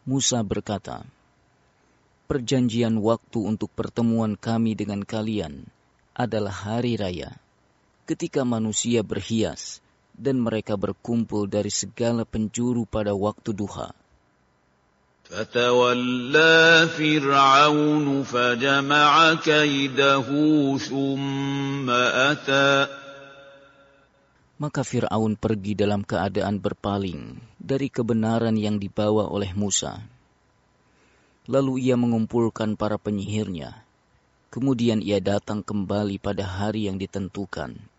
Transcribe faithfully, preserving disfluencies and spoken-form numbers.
Musa berkata, "Perjanjian waktu untuk pertemuan kami dengan kalian adalah hari raya, ketika manusia berhias dan mereka berkumpul dari segala penjuru pada waktu duha." فَتَوَلَّى فِرْعَوْنُ فَجَمَعَ كَيْدَهُ ثُمَّ أَتَىٰ Maka Fir'aun pergi dalam keadaan berpaling dari kebenaran yang dibawa oleh Musa. Lalu ia mengumpulkan para penyihirnya. Kemudian ia datang kembali pada hari yang ditentukan.